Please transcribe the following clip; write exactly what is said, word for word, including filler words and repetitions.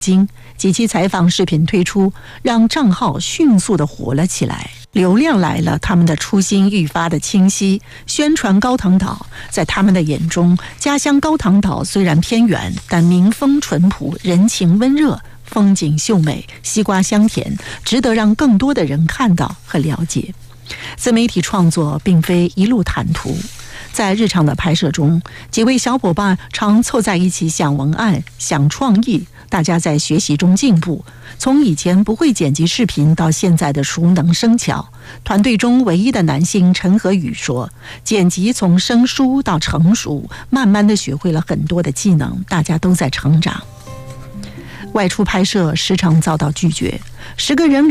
经几期采访视频推出，让账号迅速地火了起来。流量来了，他们的初心愈发的清晰。宣传高堂岛，在他们的眼中，家乡高堂岛虽然偏远，但民风淳朴，人情温热，风景秀美，西瓜香甜，值得让更多的人看到和了解。自媒体创作并非一路坦途，在日常的拍摄中，几位小伙伴常凑在一起想文案、想创意，大家在学习中进步，从以前不会剪辑视频到现在的熟能生巧。团队中唯一的男性陈和宇说，剪辑从生疏到成熟，慢慢的学会了很多的技能，大家都在成长。外出拍摄时常遭到拒绝，十个人里